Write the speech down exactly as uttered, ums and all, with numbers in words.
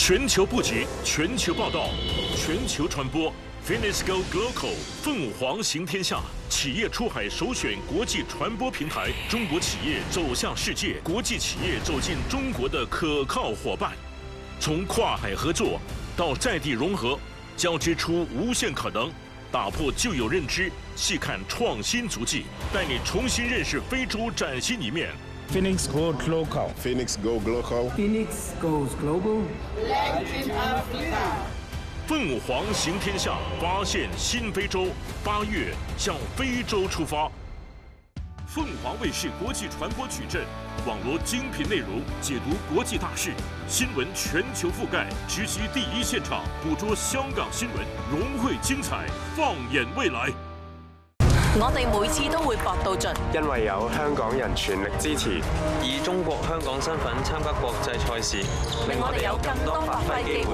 全球布局，全球报道，全球传播。Phoenix Go Global 凤凰行天下，企业出海首选国际传播平台，中国企业走向世界，国际企业走进中国的可靠伙伴。从跨海合作到在地融合，交织出无限可能。打破旧有认知，细看创新足迹，带你重新认识非洲崭新一面。 Phoenix Go Global. Phoenix Go Global. Phoenix goes global. Legend Africa. 凤凰行天下，发现新非洲。八月向非洲出发。凤凰卫视国际传播矩阵，网罗精品内容，解读国际大事，新闻全球覆盖，直击第一现场，捕捉香港新闻，融汇精彩，放眼未來。 我哋每次都會搏到盡， 因為有香港人全力支持， 以中國香港身份參加國際賽事， 令我哋有更多發揮機